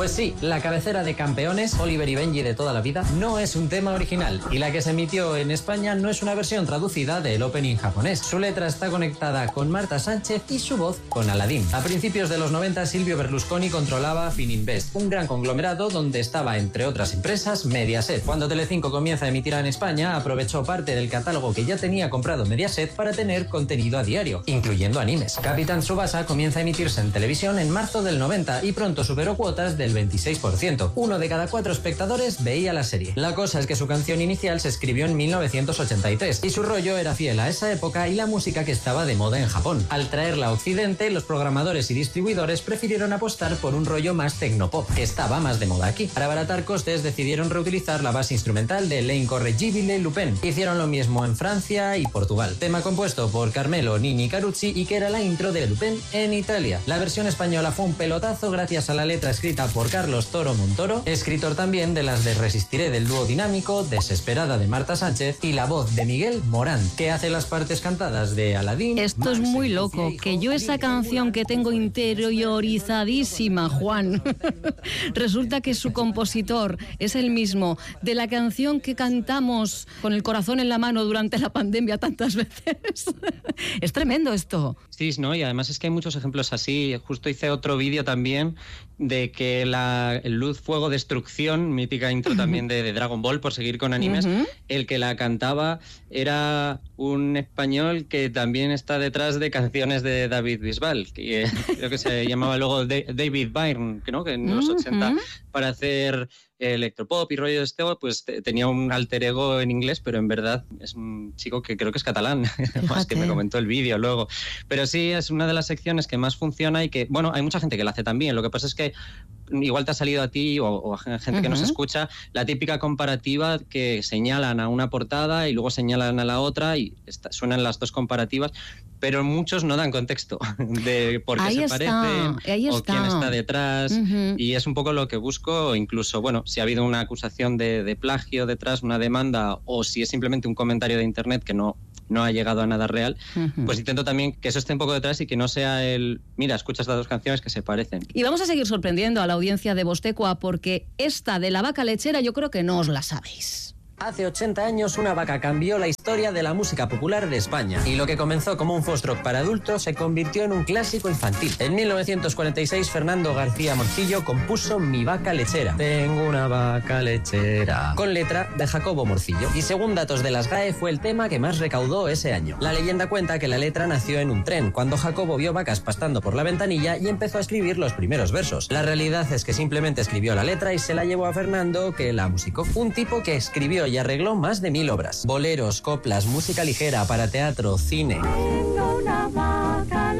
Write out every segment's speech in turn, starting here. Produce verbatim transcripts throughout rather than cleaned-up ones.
Pues sí, la cabecera de Campeones, Oliver y Benji de toda la vida, no es un tema original, y la que se emitió en España no es una versión traducida del opening japonés. Su letra está conectada con Marta Sánchez y su voz con Aladdin. A principios de los noventa, Silvio Berlusconi controlaba Fininvest, un gran conglomerado donde estaba, entre otras empresas, Mediaset. Cuando Telecinco comienza a emitir en España, aprovechó parte del catálogo que ya tenía comprado Mediaset para tener contenido a diario, incluyendo animes. Capitán Tsubasa comienza a emitirse en televisión en marzo del noventa y pronto superó cuotas del veintiséis por ciento. Uno de cada cuatro espectadores veía la serie. La cosa es que su canción inicial se escribió en mil novecientos ochenta y tres y su rollo era fiel a esa época y la música que estaba de moda en Japón. Al traerla a Occidente, los programadores y distribuidores prefirieron apostar por un rollo más tecnopop, que estaba más de moda aquí. Para abaratar costes, decidieron reutilizar la base instrumental de L'Incorreggibile Lupin. Hicieron lo mismo en Francia y Portugal. Tema compuesto por Carmelo Nini Carucci y que era la intro de Lupin en Italia. La versión española fue un pelotazo gracias a la letra escrita por Carlos Toro Montoro, escritor también de las de Resistiré del dúo dinámico, Desesperada de Marta Sánchez y la voz de Miguel Morán, que hace las partes cantadas de Aladdin. Esto es muy loco, que yo esa canción que tengo interiorizadísima, Juan, resulta que su compositor es el mismo de la canción que cantamos con el corazón en la mano durante la pandemia tantas veces. Es tremendo esto. Sí, ¿no? Y además es que hay muchos ejemplos así. Justo hice otro vídeo también de que la el Luz, Fuego, Destrucción, mítica intro también de, de Dragon Ball, por seguir con animes, uh-huh. El que la cantaba era un español que también está detrás de canciones de David Bisbal, que eh, creo que se llamaba luego de, David Byrne, ¿no? Que en los uh-huh. ochenta, para hacer electropop y rollo de este, pues te, tenía un alter ego en inglés, pero en verdad es un chico que creo que es catalán, más que me comentó el vídeo luego. Pero sí, es una de las secciones que más funciona y que, bueno, hay mucha gente que la hace también. Lo que pasa es que igual te ha salido a ti o, o a gente uh-huh. que nos escucha la típica comparativa que señalan a una portada y luego señalan a la otra y está, suenan las dos comparativas, pero muchos no dan contexto de por qué ahí se está, parecen ahí o está. quién está detrás Uh-huh. y es un poco lo que busco. Incluso, bueno, si ha habido una acusación de, de plagio detrás, una demanda, o si es simplemente un comentario de internet que no no ha llegado a nada real, uh-huh. pues intento también que eso esté un poco detrás y que no sea el, mira, escucha estas dos canciones que se parecen. Y vamos a seguir sorprendiendo a la audiencia de Bostecua porque esta de la vaca lechera yo creo que no os la sabéis. Hace ochenta años una vaca cambió la historia de la música popular de España y lo que comenzó como un foxtrot para adultos se convirtió en un clásico infantil. En mil novecientos cuarenta y seis Fernando García Morcillo compuso Mi vaca lechera. Tengo una vaca lechera, con letra de Jacobo Morcillo, y según datos de las G A E fue el tema que más recaudó ese año. La leyenda cuenta que la letra nació en un tren cuando Jacobo vio vacas pastando por la ventanilla y empezó a escribir los primeros versos. La realidad es que simplemente escribió la letra y se la llevó a Fernando, que la musicó. Un tipo que escribió y arregló más de mil obras: boleros, coplas, música ligera para teatro, cine. Tengo una vaca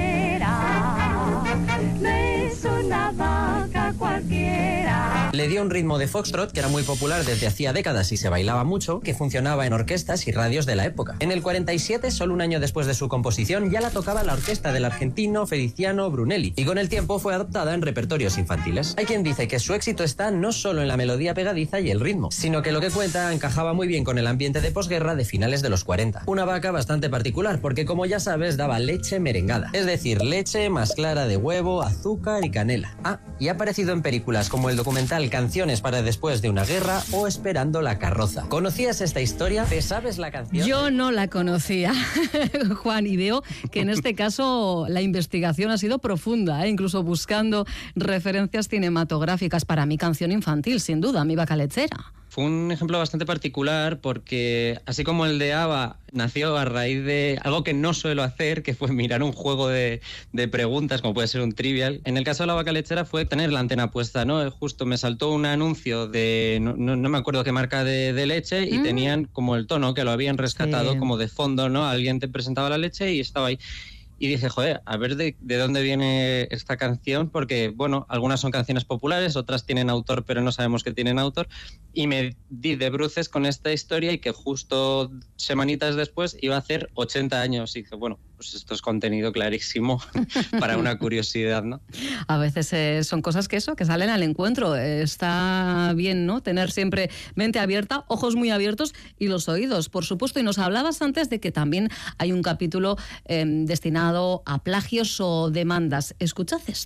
lechera, no es una vaca cualquiera. Le dio un ritmo de foxtrot que era muy popular desde hacía décadas y se bailaba mucho, que funcionaba en orquestas y radios de la época. En el cuarenta y siete, solo un año después de su composición, ya la tocaba la orquesta del argentino Feliciano Brunelli, y con el tiempo fue adoptada en repertorios infantiles. Hay quien dice que su éxito está no solo en la melodía pegadiza y el ritmo, sino que lo que cuenta encajaba muy bien con el ambiente de posguerra de finales de los cuarenta. Una vaca bastante particular porque, como ya sabes, daba leche merengada, es decir, leche más clara de huevo, azúcar y canela. Ah, y ha aparecido en películas como el documental Canciones para después de una guerra o Esperando la carroza. ¿Conocías esta historia? ¿Te sabes la canción? Yo no la conocía, Juan, y veo que en este caso la investigación ha sido profunda, ¿eh? Incluso buscando referencias cinematográficas para mi canción infantil, sin duda, Mi vaca lechera. Fue un ejemplo bastante particular porque, así como el de ABBA nació a raíz de algo que no suelo hacer, que fue mirar un juego de, de preguntas, como puede ser un trivial, en el caso de la vaca lechera fue tener la antena puesta, ¿no? Justo me saltó un anuncio de, no, no, no me acuerdo qué marca de, de leche, y mm. tenían como el tono que lo habían rescatado, sí, como de fondo, ¿no? Alguien te presentaba la leche y estaba ahí. Y dije, joder, a ver de, de dónde viene esta canción, porque, bueno, algunas son canciones populares, otras tienen autor, pero no sabemos que tienen autor, y me di de bruces con esta historia y que justo semanitas después iba a hacer ochenta años. Y dije, bueno, pues esto es contenido clarísimo para una curiosidad, ¿no? A veces eh, son cosas que eso, que salen al encuentro. Está bien, ¿no? Tener siempre mente abierta, ojos muy abiertos y los oídos, por supuesto. Y nos hablabas antes de que también hay un capítulo eh, destinado a plagios o demandas. Escuchad esta.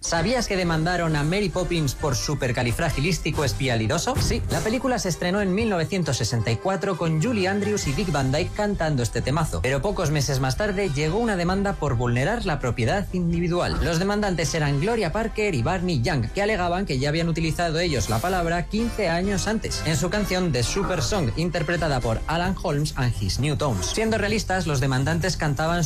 ¿Sabías que demandaron a Mary Poppins por supercalifragilístico-espialidoso? Sí, la película se estrenó en mil novecientos sesenta y cuatro con Julie Andrews y Dick Van Dyke cantando este temazo, pero pocos meses más tarde llegó una demanda por vulnerar la propiedad individual. Los demandantes eran Gloria Parker y Barney Young, que alegaban que ya habían utilizado ellos la palabra quince años antes, en su canción The Super Song, interpretada por Alan Holmes and His New Tones. Siendo realistas, los demandantes cantaban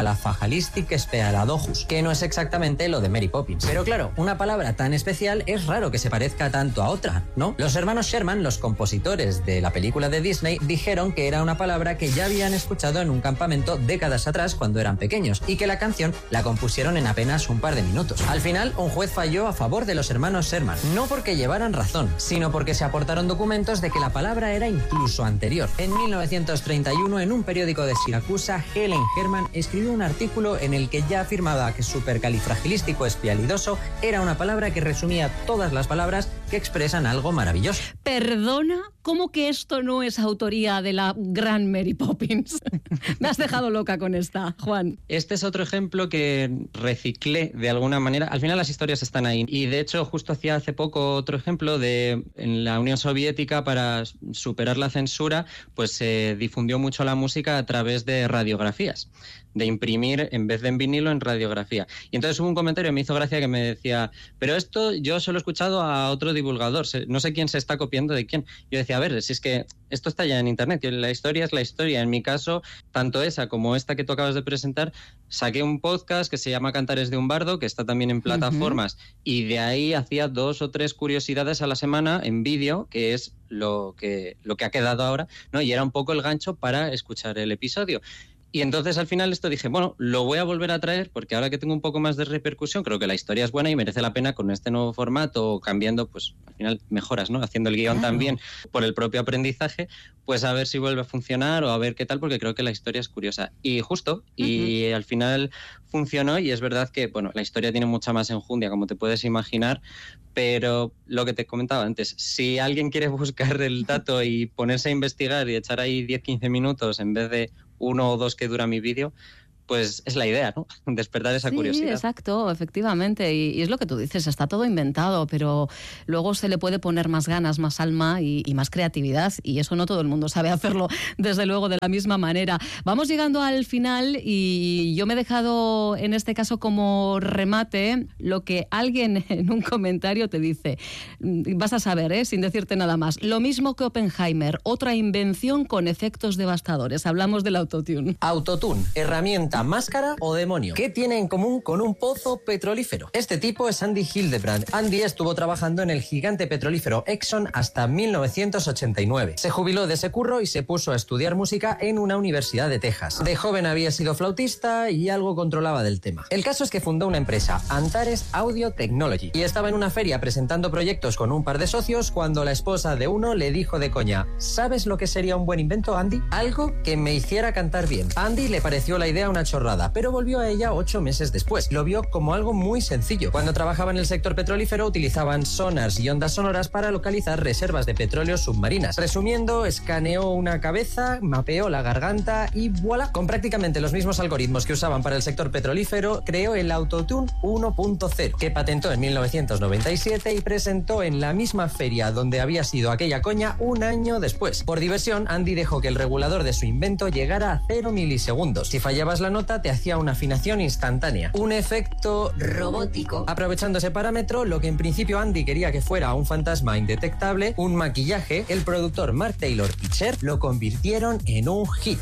supercalifragilístico-espialidoso, que no es exactamente lo de Mary Poppins. Pero claro, una palabra tan especial es raro que se parezca tanto a otra, ¿no? Los hermanos Sherman, los compositores de la película de Disney, dijeron que era una palabra que ya habían escuchado en un campamento décadas atrás cuando eran pequeños y que la canción la compusieron en apenas un par de minutos. Al final, un juez falló a favor de los hermanos Sherman, no porque llevaran razón, sino porque se aportaron documentos de que la palabra era incluso anterior. En mil novecientos treinta y uno, en un periódico de Siracusa, Helen Herman escribió un artículo en el que ya afirmaba que supercalifragilístico-espialidoso era una palabra que resumía todas las palabras que expresan algo maravilloso. Perdona, ¿cómo que esto no es autoría de la gran Mary Poppins? Me has dejado loca con esta, Juan. Este es otro ejemplo que reciclé de alguna manera. Al final las historias están ahí. Y de hecho, justo hacía hace poco otro ejemplo de en la Unión Soviética, para superar la censura, pues se difundió mucho la música a través de radiografías, de imprimir en vez de en vinilo en radiografía. Y entonces hubo un comentario que me hizo gracia que me decía, pero esto yo se lo he escuchado a otro divulgador, no sé quién se está copiando de quién. Yo decía, a ver, si es que esto está ya en internet, la historia es la historia. En mi caso, tanto esa como esta que tú acabas de presentar, saqué un podcast que se llama Cantares de un Bardo, que está también en plataformas, uh-huh. y de ahí hacía dos o tres curiosidades a la semana en vídeo, que es lo que, lo que ha quedado ahora, ¿no? Y era un poco el gancho para escuchar el episodio. Y entonces al final esto dije, bueno, lo voy a volver a traer porque ahora que tengo un poco más de repercusión, creo que la historia es buena y merece la pena con este nuevo formato, cambiando, pues al final mejoras, ¿no? Haciendo el guión claro. también por el propio aprendizaje, pues a ver si vuelve a funcionar o a ver qué tal, porque creo que la historia es curiosa. Y justo, uh-huh. y al final funcionó, y es verdad que, bueno, la historia tiene mucha más enjundia, como te puedes imaginar, pero lo que te comentaba antes, si alguien quiere buscar el dato y ponerse a investigar y echar ahí diez a quince minutos en vez de uno o dos que dura mi vídeo, pues es la idea, ¿no? Despertar esa sí, curiosidad. Sí, exacto, efectivamente. Y, y es lo que tú dices, está todo inventado, pero luego se le puede poner más ganas, más alma y, y más creatividad, y eso no todo el mundo sabe hacerlo, desde luego, de la misma manera. Vamos llegando al final y yo me he dejado, en este caso, como remate, lo que alguien en un comentario te dice. Vas a saber, ¿eh? Sin decirte nada más. Lo mismo que Oppenheimer, otra invención con efectos devastadores. Hablamos del autotune. Autotune, herramienta, máscara o demonio. ¿Qué tiene en común con un pozo petrolífero? Este tipo es Andy Hildebrand. Andy estuvo trabajando en el gigante petrolífero Exxon hasta mil novecientos ochenta y nueve. Se jubiló de ese curro y se puso a estudiar música en una universidad de Texas. De joven había sido flautista y algo controlaba del tema. El caso es que fundó una empresa, Antares Audio Technology, y estaba en una feria presentando proyectos con un par de socios cuando la esposa de uno le dijo de coña: ¿sabes lo que sería un buen invento, Andy? Algo que me hiciera cantar bien. A Andy le pareció la idea una chorrada, pero volvió a ella ocho meses después. Lo vio como algo muy sencillo. Cuando trabajaba en el sector petrolífero utilizaban sonars y ondas sonoras para localizar reservas de petróleo submarinas. Resumiendo, escaneó una cabeza, mapeó la garganta y voilà. Con prácticamente los mismos algoritmos que usaban para el sector petrolífero, creó el Autotune uno punto cero, que patentó en mil novecientos noventa y siete y presentó en la misma feria donde había sido aquella coña un año después. Por diversión, Andy dejó que el regulador de su invento llegara a cero milisegundos. Si fallabas la nota, te hacía una afinación instantánea. Un efecto robótico. Aprovechando ese parámetro, lo que en principio Andy quería que fuera un fantasma indetectable, un maquillaje, el productor Mark Taylor y Cher lo convirtieron en un hit.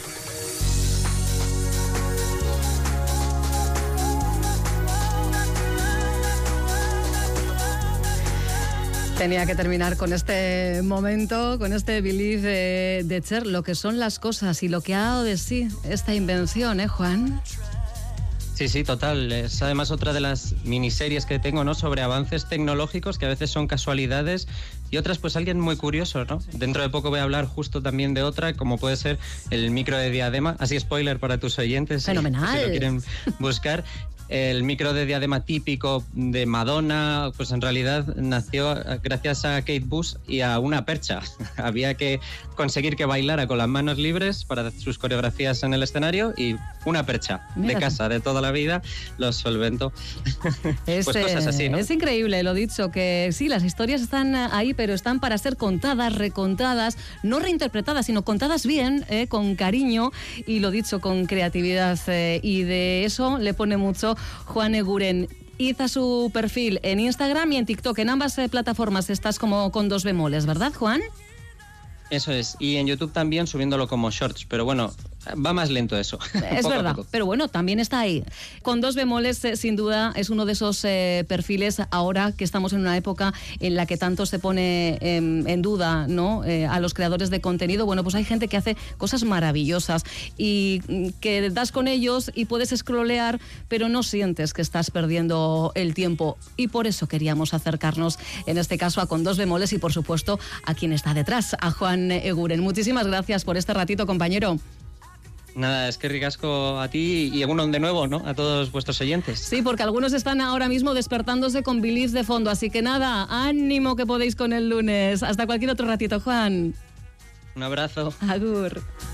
Tenía que terminar con este momento, con este Believe de, de Cher, lo que son las cosas y lo que ha dado de sí esta invención, ¿eh, Juan? Sí, sí, total. Es además otra de las miniseries que tengo, ¿no? Sobre avances tecnológicos que a veces son casualidades y otras, pues alguien muy curioso, ¿no? Dentro de poco voy a hablar justo también de otra, como puede ser el micro de diadema. Así, spoiler para tus oyentes. Fenomenal. Si, si lo quieren buscar. el micro de diadema típico de Madonna, pues en realidad nació gracias a Kate Bush y a una percha. Había que conseguir que bailara con las manos libres para sus coreografías en el escenario y una percha Mira, de casa de toda la vida lo solventó. Es, pues cosas así, ¿no? Es increíble, lo dicho, que sí, las historias están ahí, pero están para ser contadas, recontadas, no reinterpretadas, sino contadas bien, eh, con cariño y lo dicho, con creatividad. Eh, y de eso le pone mucho Juan Eguren. Id a su perfil en Instagram y en TikTok. En ambas eh, plataformas estás como con dos bemoles, ¿verdad, Juan? Eso es. Y en YouTube también subiéndolo como shorts. Pero bueno, va más lento eso. Es verdad, pero bueno, también está ahí. Con dos bemoles, eh, sin duda, es uno de esos eh, perfiles ahora que estamos en una época en la que tanto se pone eh, en duda, ¿no? Eh, a los creadores de contenido. Bueno, pues hay gente que hace cosas maravillosas y mm, que das con ellos y puedes scrollear, pero no sientes que estás perdiendo el tiempo. Y por eso queríamos acercarnos, en este caso, a Con dos bemoles y, por supuesto, a quien está detrás, a Juan Eguren. Muchísimas gracias por este ratito, compañero. Nada, es que ricasco a ti y uno de nuevo, ¿no? A todos vuestros oyentes. Sí, porque algunos están ahora mismo despertándose con bilis de fondo, así que nada, ánimo que podéis con el lunes. Hasta cualquier otro ratito, Juan. Un abrazo. Agur.